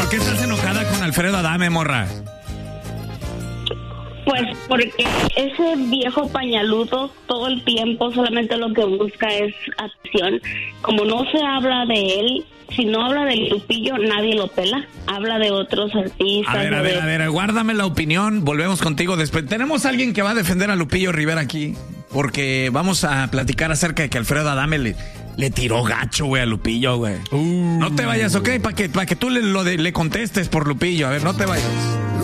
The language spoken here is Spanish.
¿por qué estás enojada con Alfredo Adame, morra? Pues porque ese viejo pañaludo todo el tiempo solamente lo que busca es atención. Como no se habla de él, si no habla de Lupillo, nadie lo pela. Habla de otros artistas. A ver, guárdame la opinión. Volvemos contigo después. Tenemos a alguien que va a defender a Lupillo Rivera aquí, porque vamos a platicar acerca de que Alfredo Adame le tiró gacho, güey, a Lupillo, güey. No te vayas, ¿ok? Para que tú le contestes por Lupillo. A ver, no te vayas.